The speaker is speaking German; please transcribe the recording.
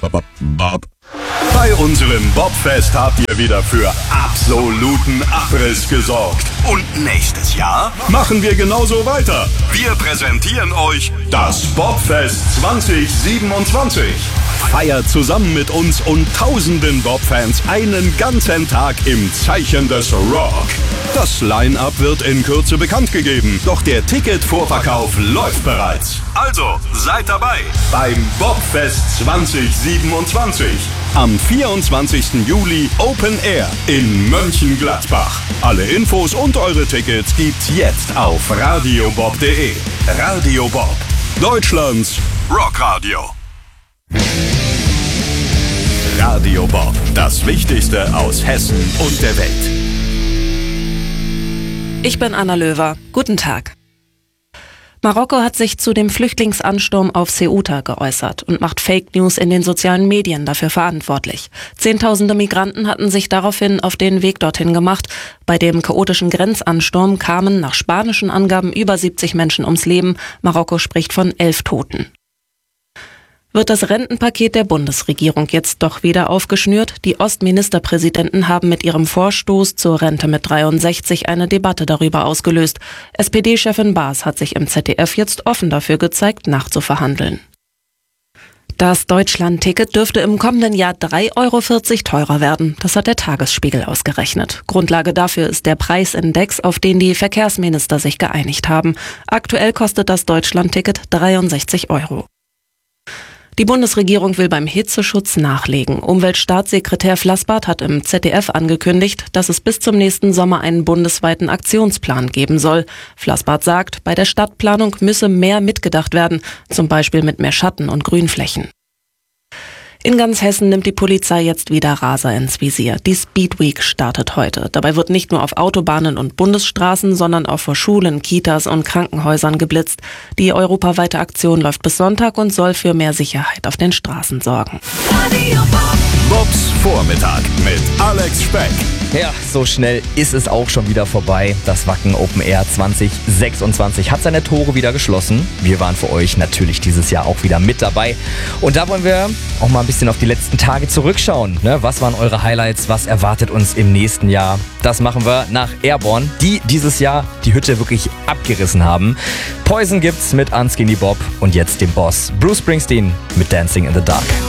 Bob. Bei unserem Bobfest habt ihr wieder für absoluten Abriss gesorgt. Und nächstes Jahr machen wir genauso weiter. Wir präsentieren euch das Bobfest 2027. Feiert zusammen mit uns und tausenden Bob-Fans einen ganzen Tag im Zeichen des Rock. Das Line-Up wird in Kürze bekannt gegeben, doch der Ticketvorverkauf läuft bereits. Also seid dabei beim Bobfest 2027. Am 24. Juli Open Air in Mönchengladbach. Alle Infos und eure Tickets gibt's jetzt auf radiobob.de. Radio Bob, Deutschlands Rockradio. Radio Bob, das Wichtigste aus Hessen und der Welt. Ich bin Anna Löwer. Guten Tag. Marokko hat sich zu dem Flüchtlingsansturm auf Ceuta geäußert und macht Fake News in den sozialen Medien dafür verantwortlich. Zehntausende Migranten hatten sich daraufhin auf den Weg dorthin gemacht. Bei dem chaotischen Grenzansturm kamen nach spanischen Angaben über 70 Menschen ums Leben. Marokko spricht von 11 Toten. Wird das Rentenpaket der Bundesregierung jetzt doch wieder aufgeschnürt? Die Ostministerpräsidenten haben mit ihrem Vorstoß zur Rente mit 63 eine Debatte darüber ausgelöst. SPD-Chefin Baas hat sich im ZDF jetzt offen dafür gezeigt, nachzuverhandeln. Das Deutschland-Ticket dürfte im kommenden Jahr 3,40 € teurer werden. Das hat der Tagesspiegel ausgerechnet. Grundlage dafür ist der Preisindex, auf den die Verkehrsminister sich geeinigt haben. Aktuell kostet das Deutschland-Ticket 63 €. Die Bundesregierung will beim Hitzeschutz nachlegen. Umweltstaatssekretär Flassbart hat im ZDF angekündigt, dass es bis zum nächsten Sommer einen bundesweiten Aktionsplan geben soll. Flassbart sagt, bei der Stadtplanung müsse mehr mitgedacht werden, zum Beispiel mit mehr Schatten und Grünflächen. In ganz Hessen nimmt die Polizei jetzt wieder Raser ins Visier. Die Speed Week startet heute. Dabei wird nicht nur auf Autobahnen und Bundesstraßen, sondern auch vor Schulen, Kitas und Krankenhäusern geblitzt. Die europaweite Aktion läuft bis Sonntag und soll für mehr Sicherheit auf den Straßen sorgen. Bobs Vormittag mit Alex Speck. Ja, so schnell ist es auch schon wieder vorbei. Das Wacken Open Air 2026 hat seine Tore wieder geschlossen. Wir waren für euch natürlich dieses Jahr auch wieder mit dabei. Und da wollen wir auch mal ein bisschen auf die letzten Tage zurückschauen. Was waren eure Highlights? Was erwartet uns im nächsten Jahr? Das machen wir nach Airborne, die dieses Jahr die Hütte wirklich abgerissen haben. Poison gibt's mit Unskinny Bob und jetzt dem Boss Bruce Springsteen mit Dancing in the Dark.